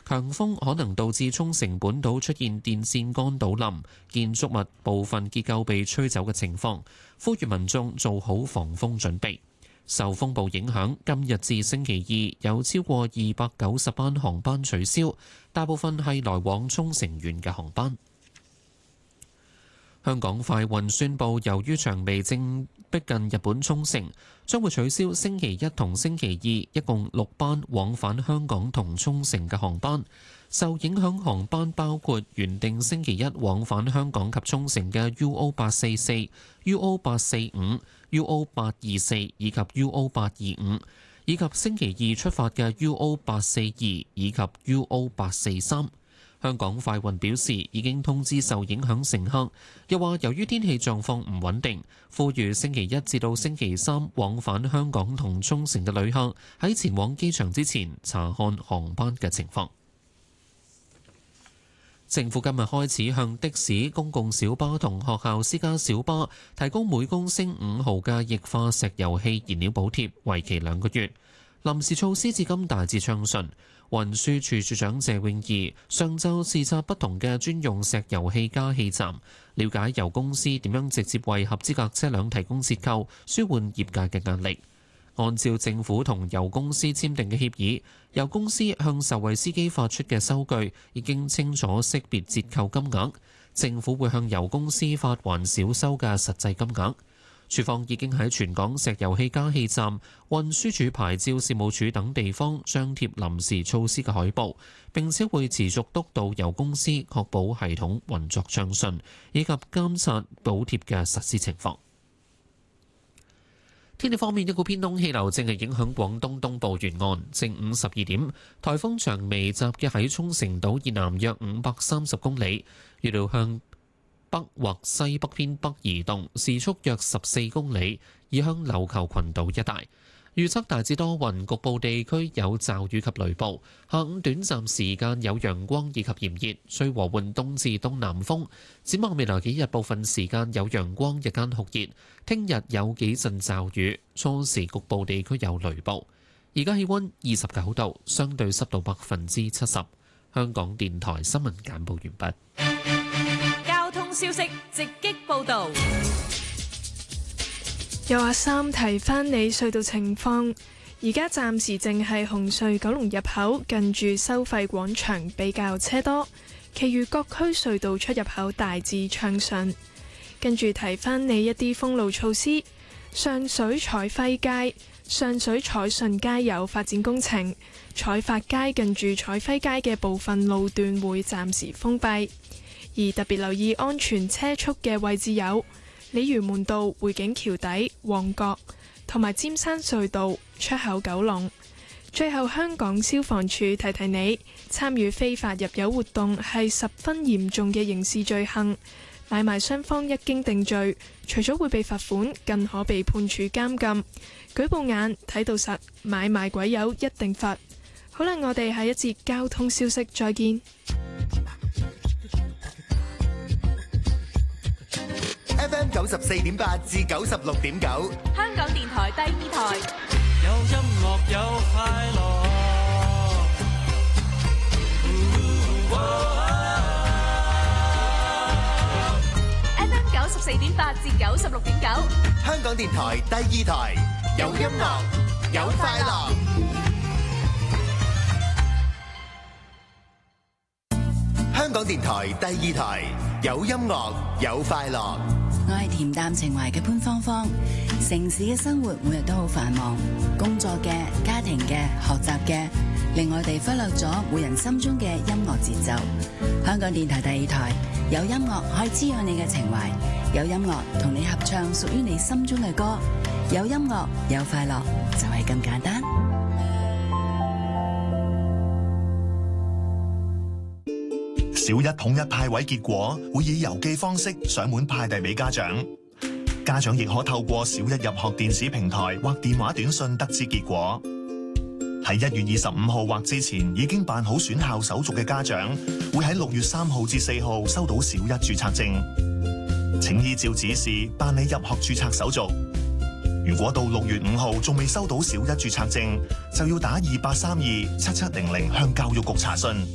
強風可能導致沖繩本島出現電線桿倒冧、建築物部分結構被吹走嘅情況，呼籲民眾做好防風準備。受風暴影響，今日至星期二有超過290班航班取消，大部分係來往沖繩縣嘅航班。香港快運宣布，由於長尾正逼近日本沖繩，將會取消星期一同星期二一共6班往返香港同沖繩嘅航班。受影響航班包括原定星期一往返香港及沖繩嘅 UO844、UO845、UO824 以及 UO825， 以及星期二出發嘅 UO842 以及 UO843。香港快運表示已經通知受影響乘客，又話由於天氣狀況唔穩定，呼籲星期一至到星期三往返香港同沖繩嘅旅客喺前往機場之前查看航班嘅情況。政府今日開始向的士、公共小巴同學校私家小巴提供每公升5毫嘅液化石油氣燃料補貼，為期2個月。臨時措施至今大致暢順。運輸署署長謝永儀上晝視察不同嘅專用石油氣加氣站，了解油公司點樣直接為合資格車輛提供折扣，舒緩業界嘅壓力。按照政府同油公司簽訂嘅協議，油公司向受惠司機發出嘅收據已經清楚識別折扣金額，政府會向油公司發還少收嘅實際金額。署方已經喺全港石油氣加氣站、運輸署牌照事務處等地方張貼臨時措施嘅海報，並且會持續督導油公司確保系統運作暢順，以及監察補貼嘅實施情況。天氣方面，一股偏東氣流正係影響廣東東部沿岸。正午12點，颱風長尾集結喺沖繩島以南約530公里，預料向北或西北偏北移動，時速約14公里，移向琉球群島一帶。預測大致多雲，局部地區有驟雨及雷暴。下午短暫時間有陽光以及炎熱，吹和緩東至東南風。展望未來幾日，部分時間有陽光，日間酷熱。聽日有幾陣驟雨，初時局部地區有雷暴。而家氣溫29度，相對濕度70%。香港電台新聞簡報完畢。 交通消息直擊報導。 有阿三提翻你隧道情況，而家暫時淨係紅隧九龍入口近住收費廣場比較車多，其餘各區隧道出入口大致暢順。跟住提翻你一啲封路措施，上水彩輝街、上水彩順街有發展工程，彩發街近住彩輝街嘅部分路段會暫時封閉，而特別留意安全車速嘅位置有鯉魚門道、匯景橋底、旺角同埋尖山隧道出口九龍。最後，香港消防處提提你，參與非法入油活動係十分嚴重嘅刑事罪行，買賣雙方一經定罪，除咗會被罰款，更可被判處監禁。舉報眼睇到實，買賣鬼友一定罰。好啦，我哋下一節交通消息再見。 FM 94.8至96.9， 香港電台第2台， 有音樂有快樂。 FM 94.8至96.9， 香港電台第2台，有音樂有快樂。香港電台第2台，有音樂有快樂。 我係恬淡情懷嘅潘芳芳。城市嘅生活每日都好繁忙，工作嘅、家庭嘅、學習嘅，令我哋忽略咗每人心中嘅音樂節奏。香港電台第2台，有音樂可以滋養你嘅情懷，有音樂同你合唱屬於你心中嘅歌，有音樂有快樂，就係咁簡單。 小一統一派位結果會以郵寄方式上門派遞俾家長，家長亦可透過小一入學電子平台或電話短信得知結果。喺1月25號或之前已經辦好選校手續嘅家長，會喺6月3號至4號收到小一註冊證，請依照指示辦理入學註冊手續。如果到6月5號仲未收到小一註冊證，就要打28327700向教育局查詢。